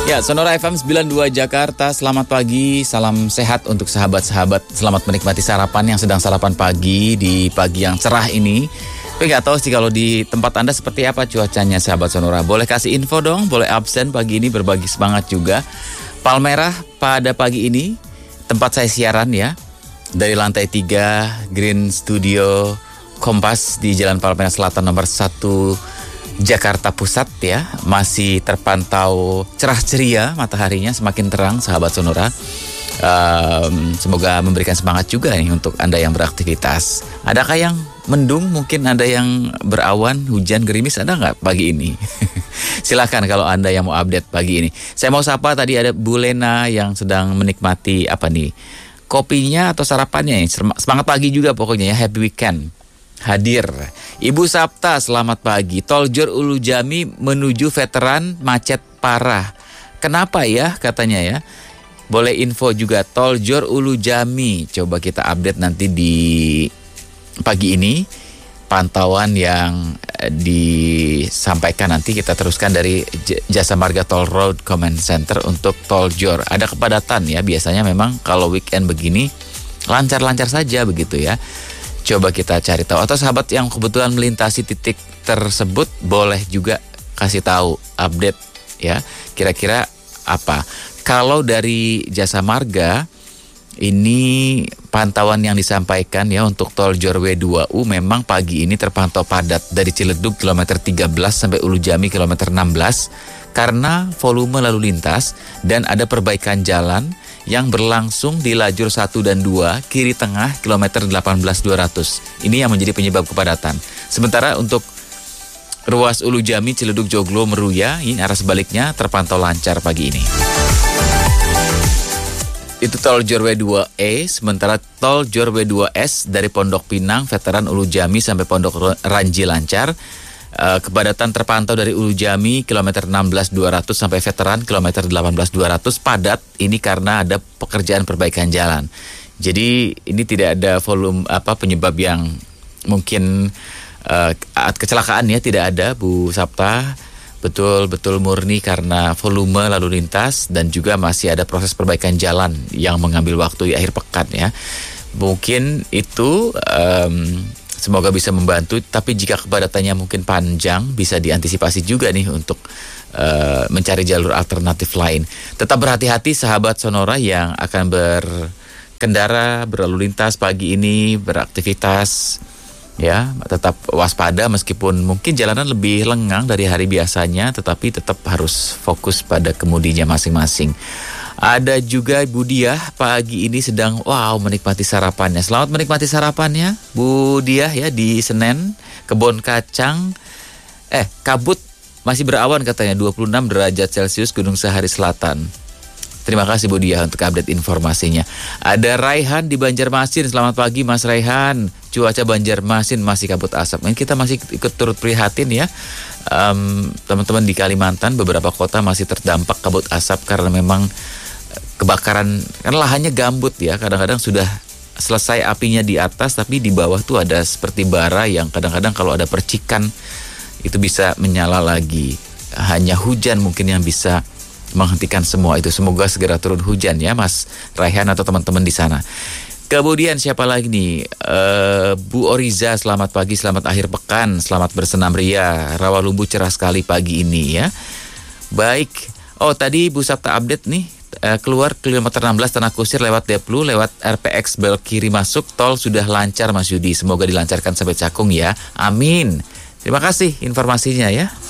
Ya, Sonora FM 92 Jakarta, selamat pagi, salam sehat untuk sahabat-sahabat. Selamat menikmati sarapan yang sedang sarapan pagi di pagi yang cerah ini. Tapi nggak tahu sih kalau di tempat Anda seperti apa cuacanya, sahabat Sonora. Boleh kasih info dong, boleh absen pagi ini, berbagi semangat juga. Palmerah pada pagi ini, tempat saya siaran ya, dari lantai 3 Green Studio Kompas di Jalan Palmerah Selatan nomor 1 Jakarta Pusat ya, masih terpantau cerah ceria mataharinya, semakin terang sahabat Sonora. Semoga memberikan semangat juga nih untuk Anda yang beraktivitas. Adakah yang mendung, mungkin ada yang berawan, hujan, gerimis, ada nggak pagi ini? Silakan kalau Anda yang mau update pagi ini. Saya mau sapa, tadi ada Bu Lena yang sedang menikmati apa nih, kopinya atau sarapannya. Semangat pagi juga pokoknya ya, happy weekend. Hadir. Ibu Sapta, selamat pagi. Tol Jor Ulu Jami menuju Veteran macet parah. Kenapa ya katanya ya? Boleh info juga Tol Jor Ulu Jami. Coba kita update nanti di pagi ini. Pantauan yang disampaikan nanti kita teruskan dari Jasa Marga Toll Road Command Center untuk Tol Jor. Ada kepadatan ya, biasanya memang kalau weekend begini lancar-lancar saja begitu ya. Coba kita cari tahu, atau sahabat yang kebetulan melintasi titik tersebut boleh juga kasih tahu update ya, kira-kira apa. Kalau dari Jasa Marga ini pantauan yang disampaikan ya untuk Tol Jor W2U memang pagi ini terpantau padat dari Ciledug kilometer 13 sampai Ulu Jami kilometer 16 karena volume lalu lintas dan ada perbaikan jalan yang berlangsung di lajur 1 dan 2 kiri tengah kilometer 18.200. Ini yang menjadi penyebab kepadatan. Sementara untuk ruas Ulu Jami, Ciledug, Joglo, Meruya, ini arah sebaliknya terpantau lancar pagi ini. Itu Tol Jor W2E, sementara Tol Jor W2S dari Pondok Pinang, Veteran Ulu Jami sampai Pondok Ranji lancar. Kepadatan terpantau dari Ulu Jami kilometer 16.200 sampai Veteran kilometer 18.200 padat. Ini karena ada pekerjaan perbaikan jalan. Jadi ini tidak ada volume penyebab yang mungkin kecelakaan ya, tidak ada Bu Sapta. Betul-betul murni karena volume lalu lintas dan juga masih ada proses perbaikan jalan yang mengambil waktu di akhir pekan ya. Mungkin itu semoga bisa membantu, tapi jika kepadatannya mungkin panjang, bisa diantisipasi juga nih untuk mencari jalur alternatif lain. Tetap berhati-hati sahabat Sonora yang akan berkendara, berlalu lintas pagi ini, beraktivitas, ya, tetap waspada meskipun mungkin jalanan lebih lengang dari hari biasanya, tetapi tetap harus fokus pada kemudinya masing-masing. Ada juga Bu Diah pagi ini sedang menikmati sarapannya. Selamat menikmati sarapannya Bu Diah ya di Senen, Kebon Kacang. Kabut masih berawan katanya 26 derajat Celcius Gunung Sahari Selatan. Terima kasih Bu Diah untuk update informasinya. Ada Raihan di Banjarmasin. Selamat pagi Mas Raihan. Cuaca Banjarmasin masih kabut asap. Kita masih ikut turut prihatin ya. Teman-teman di Kalimantan beberapa kota masih terdampak kabut asap karena memang kebakaran, kan lahannya gambut ya, kadang-kadang sudah selesai apinya di atas, tapi di bawah tuh ada seperti bara yang kadang-kadang kalau ada percikan itu bisa menyala lagi. Hanya hujan mungkin yang bisa menghentikan semua itu. Semoga segera turun hujan ya Mas Raihan atau teman-teman di sana. Kemudian siapa lagi nih? Bu Oriza, selamat pagi, selamat akhir pekan, selamat bersenam ria. Rawalumbu cerah sekali pagi ini ya. Baik. Tadi Bu Sapta update nih. Keluar kilometer 16 Tanah Kusir lewat Deplu, lewat RPX belok kiri masuk, tol sudah lancar Mas Yudi. Semoga dilancarkan sampai Cakung ya. Amin. Terima kasih informasinya ya.